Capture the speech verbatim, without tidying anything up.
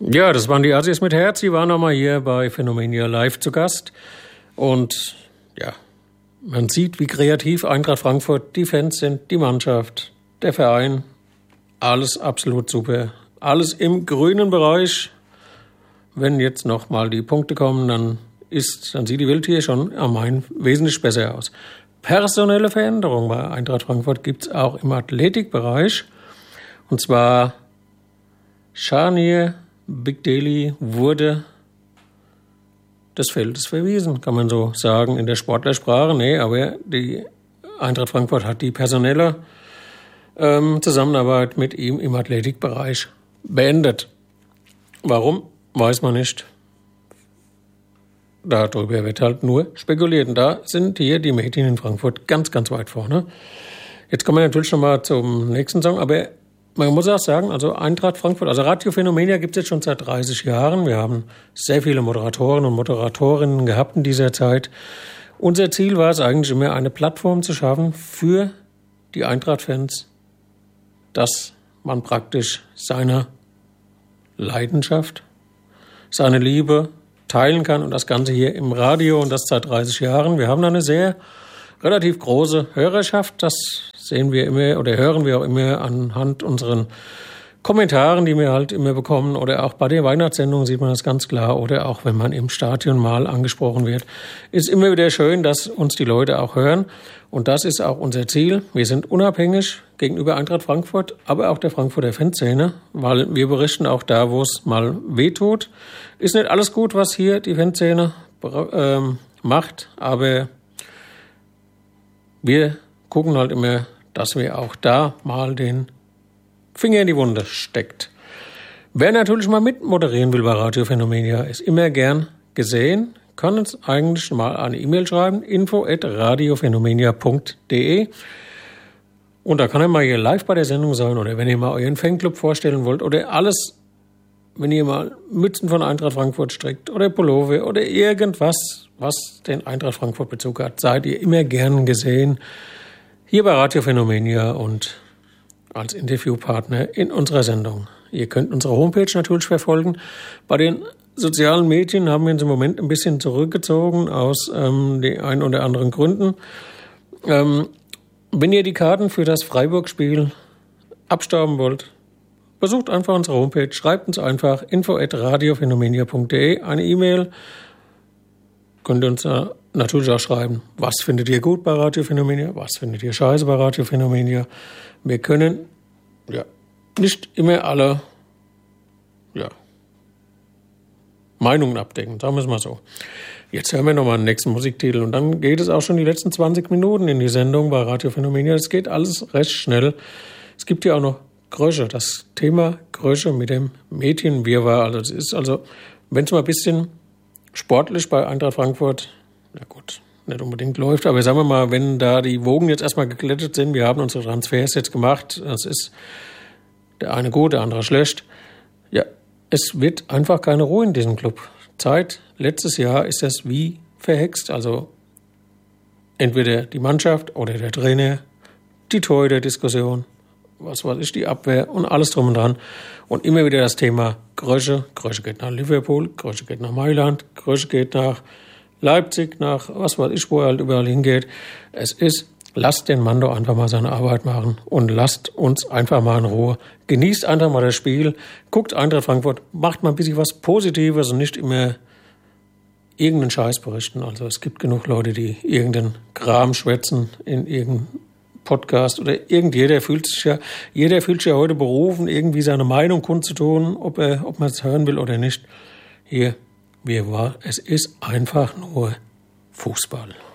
Ja, das waren die Assis mit Herz. Sie waren nochmal hier bei Phänomenia Live zu Gast. Und ja, man sieht, wie kreativ Eintracht Frankfurt die Fans sind, die Mannschaft, der Verein. Alles absolut super. Alles im grünen Bereich. Wenn jetzt nochmal die Punkte kommen, dann ist, dann sieht die Welt hier schon am Main wesentlich besser aus. Personelle Veränderung bei Eintracht Frankfurt gibt es auch im Athletikbereich. Und zwar Scharnier Big Daily wurde des Feldes verwiesen, kann man so sagen, in der Sportlersprache. Nee, aber die Eintracht Frankfurt hat die personelle ähm, Zusammenarbeit mit ihm im Athletikbereich beendet. Warum, weiß man nicht. Darüber wird halt nur spekuliert. Und da sind hier die Medien in Frankfurt ganz, ganz weit vorne. Jetzt kommen wir natürlich noch mal zum nächsten Song, aber man muss auch sagen, also Eintracht Frankfurt, also Radio Phänomenia gibt es jetzt schon seit dreißig Jahren. Wir haben sehr viele Moderatoren und Moderatorinnen gehabt in dieser Zeit. Unser Ziel war es eigentlich immer, eine Plattform zu schaffen für die Eintracht-Fans, dass man praktisch seine Leidenschaft, seine Liebe teilen kann und das Ganze hier im Radio und das seit dreißig Jahren. Wir haben eine sehr relativ große Hörerschaft, das sehen wir immer oder hören wir auch immer anhand unseren Kommentaren, die wir halt immer bekommen, oder auch bei der Weihnachtssendung sieht man das ganz klar, oder auch wenn man im Stadion mal angesprochen wird. Ist immer wieder schön, dass uns die Leute auch hören und das ist auch unser Ziel. Wir sind unabhängig gegenüber Eintracht Frankfurt, aber auch der Frankfurter Fanszene, weil wir berichten auch da, wo es mal wehtut. Ist nicht alles gut, was hier die Fanszene äh, macht, aber wir gucken halt immer, dass wir auch da mal den Finger in die Wunde steckt. Wer natürlich mal mitmoderieren will bei Radio Phänomenia, ist immer gern gesehen. Kann uns eigentlich mal eine E-Mail schreiben, info at radiophänomenia punkt de. Und da kann er mal hier live bei der Sendung sein oder wenn ihr mal euren Fanclub vorstellen wollt oder alles, wenn ihr mal Mützen von Eintracht Frankfurt strickt oder Pullover oder irgendwas, was den Eintracht Frankfurt Bezug hat, seid ihr immer gern gesehen hier bei Radio Phänomenia und als Interviewpartner in unserer Sendung. Ihr könnt unsere Homepage natürlich verfolgen. Bei den sozialen Medien haben wir uns im Moment ein bisschen zurückgezogen aus ähm, den ein oder anderen Gründen. Ähm, wenn ihr die Karten für das Freiburg-Spiel abstauben wollt, besucht einfach unsere Homepage, schreibt uns einfach info at radiophänomenia punkt de eine E-Mail. Könnt ihr uns äh, natürlich auch schreiben, was findet ihr gut bei Radio Phänomenia, was findet ihr scheiße bei Radio Phänomenia. Wir können ja nicht immer alle ja, Meinungen abdecken, sagen wir es mal so. Jetzt hören wir nochmal den nächsten Musiktitel und dann geht es auch schon die letzten zwanzig Minuten in die Sendung bei Radio Phänomenia. Es geht alles recht schnell. Es gibt ja auch noch Grösche, das Thema Grösche mit dem Mädchenwirrwarr. Also es ist also, wenn es mal ein bisschen sportlich bei Eintracht Frankfurt, na gut, nicht unbedingt läuft, aber sagen wir mal, wenn da die Wogen jetzt erstmal geglättet sind, wir haben unsere Transfers jetzt gemacht, das ist der eine gut, der andere schlecht. Ja, es wird einfach keine Ruhe in diesem Club. Seit letztes Jahr ist das wie verhext, also entweder die Mannschaft oder der Trainer, die Torhüter-Diskussion, was weiß ich, die Abwehr und alles drum und dran. Und immer wieder das Thema Grösche. Grösche geht nach Liverpool, Grösche geht nach Mailand, Grösche geht nach Leipzig, nach was weiß ich, wo er halt überall hingeht. Es ist, lasst den Mann doch einfach mal seine Arbeit machen und lasst uns einfach mal in Ruhe. Genießt einfach mal das Spiel, guckt Eintracht Frankfurt, macht mal ein bisschen was Positives und nicht immer irgendeinen Scheiß berichten. Also es gibt genug Leute, die irgendeinen Kram schwätzen in irgendeinem Podcast oder irgendjeder fühlt sich ja, jeder fühlt sich ja heute berufen, irgendwie seine Meinung kundzutun, ob er, ob man es hören will oder nicht. Hier, wie war, es ist einfach nur Fußball.